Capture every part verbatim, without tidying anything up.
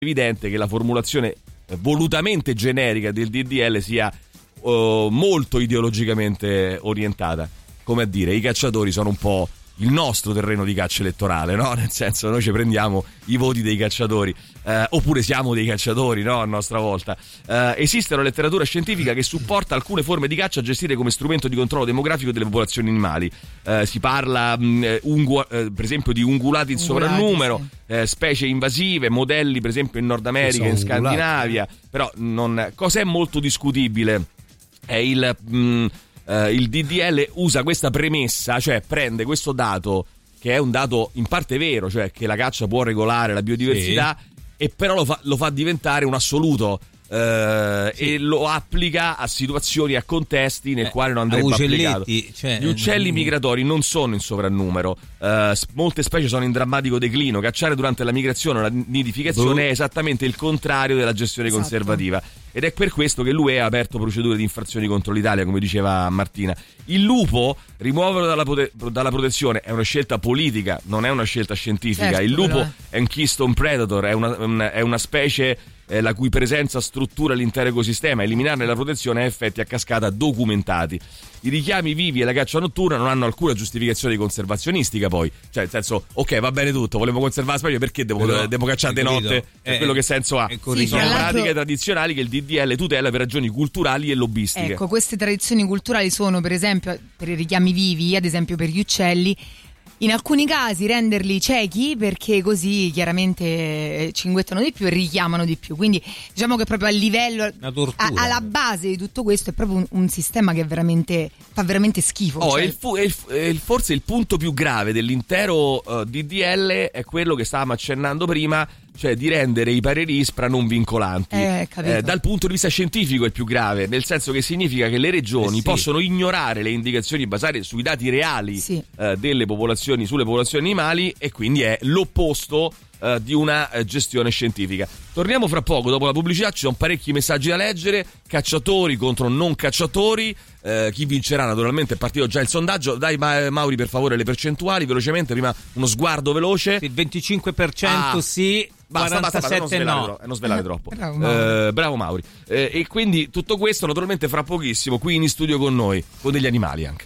evidente che la formulazione volutamente generica del D D L sia uh, molto ideologicamente orientata, come a dire, i cacciatori sono un po' il nostro terreno di caccia elettorale, no? Nel senso, noi ci prendiamo i voti dei cacciatori, eh, oppure siamo dei cacciatori, no? A nostra volta. Eh, esiste una letteratura scientifica che supporta alcune forme di caccia gestite come strumento di controllo demografico delle popolazioni animali. Eh, si parla, mh, ungu- eh, per esempio, di ungulati in Ungulati, sovrannumero, sì. eh, specie invasive, modelli, per esempio, in Nord America, in Scandinavia. Però, non, cos'è molto discutibile è il... Mh, Uh, il D D L usa questa premessa, cioè prende questo dato che è un dato in parte vero, cioè che la caccia può regolare la biodiversità, sì. E però lo fa, lo fa diventare un assoluto, uh, sì. E lo applica a situazioni, a contesti nel eh, quale non andrebbe applicato. Cioè, gli uccelli eh, migratori non sono in sovrannumero, uh, molte specie sono in drammatico declino. Cacciare durante la migrazione o la nidificazione uh. è esattamente il contrario della gestione esatto. conservativa. Ed è per questo che l'U E ha aperto procedure di infrazioni contro l'Italia, come diceva Martina. Il lupo, rimuoverlo dalla, prote- dalla protezione è una scelta politica, non è una scelta scientifica. Certo, il lupo è un keystone predator, è una, una, è una specie eh, la cui presenza struttura l'intero ecosistema. Eliminarne la protezione ha effetti a cascata documentati. I richiami vivi e la caccia notturna non hanno alcuna giustificazione conservazionistica, poi, cioè nel senso, ok, va bene tutto, volevo conservare la specie, perché devo, Però, devo cacciare di notte? Cioè, eh, quello che senso ha? Sì, sono pratiche tradizionali che il D D L tutela per ragioni culturali e lobbistiche. Ecco, queste tradizioni culturali sono, per esempio, per i richiami vivi, ad esempio per gli uccelli, in alcuni casi renderli ciechi, perché così chiaramente cinguettano di più e richiamano di più. Quindi diciamo che proprio a livello, a, alla base di tutto questo è proprio un, un sistema che veramente fa veramente schifo. Oh, cioè. il fu, il, il, forse il punto più grave dell'intero uh, D D L è quello che stavamo accennando prima, cioè di rendere i pareri ISPRA non vincolanti. Eh, eh, dal punto di vista scientifico è il più grave, nel senso che significa che le regioni eh sì. possono ignorare le indicazioni basate sui dati reali sì. eh, delle popolazioni, sulle popolazioni animali, e quindi è l'opposto eh, di una eh, gestione scientifica. Torniamo fra poco, dopo la pubblicità. Ci sono parecchi messaggi da leggere, cacciatori contro non cacciatori. Eh, chi vincerà naturalmente, è partito già il sondaggio. Dai Ma- Mauri per favore le percentuali velocemente, prima uno sguardo veloce. Il venticinque per cento ah. sì, Basta, basta, basta, non svelare, no. troppo, non svelare troppo. Bravo Mauri. Eh, bravo Mauri. Eh, e quindi tutto questo naturalmente fra pochissimo qui in studio con noi, con degli animali anche.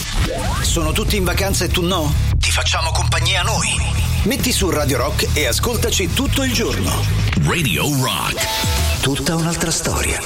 Sono tutti in vacanza e tu no? Ti facciamo compagnia noi. Metti su Radio Rock e ascoltaci tutto il giorno. Radio Rock. Tutta un'altra storia.